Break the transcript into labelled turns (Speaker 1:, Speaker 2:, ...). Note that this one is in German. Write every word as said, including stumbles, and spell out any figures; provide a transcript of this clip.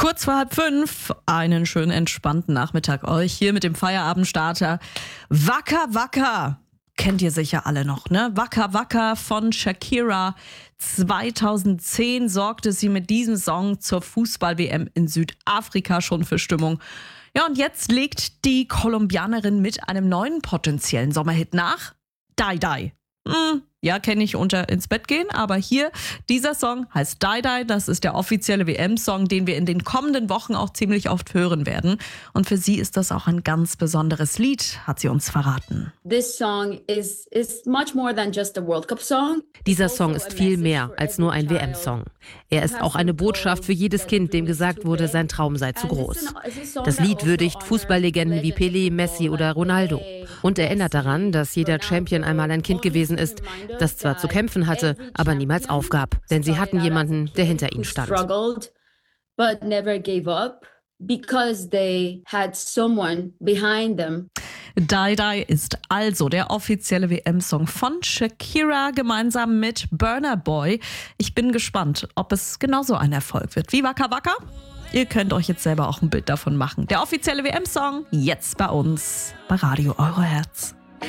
Speaker 1: Kurz vor halb fünf, einen schönen entspannten Nachmittag euch hier mit dem Feierabendstarter. Waka Waka, kennt ihr sicher alle noch, ne? Waka Waka von Shakira. zweitausendzehn sorgte sie mit diesem Song zur Fußball-W M in Südafrika schon für Stimmung. Ja, und jetzt legt die Kolumbianerin mit einem neuen potenziellen Sommerhit nach. Die Die. Hm, ja, kenne ich unter ins Bett gehen, aber hier, dieser Song heißt Die Die. Das ist der offizielle W M-Song, den wir in den kommenden Wochen auch ziemlich oft hören werden. Und für sie ist das auch ein ganz besonderes Lied, hat sie uns verraten.
Speaker 2: This song is, is much more than just a World Cup song.
Speaker 3: Dieser Song ist viel mehr als nur ein W M-Song. Er ist auch eine Botschaft für jedes Kind, dem gesagt wurde, sein Traum sei zu groß. Das Lied würdigt Fußballlegenden wie Pelé, Messi oder Ronaldo und erinnert daran, dass jeder Champion einmal ein Kind gewesen ist, das zwar zu kämpfen hatte, aber niemals aufgab, denn sie hatten jemanden, der hinter ihnen stand.
Speaker 2: But never gave up because they had someone behind them.
Speaker 1: Die Die ist also der offizielle W M-Song von Shakira gemeinsam mit Burna Boy. Ich bin gespannt, ob es genauso ein Erfolg wird wie Waka Waka. Ihr könnt euch jetzt selber auch ein Bild davon machen. Der offizielle W M-Song jetzt bei uns bei Radio Euro Herz.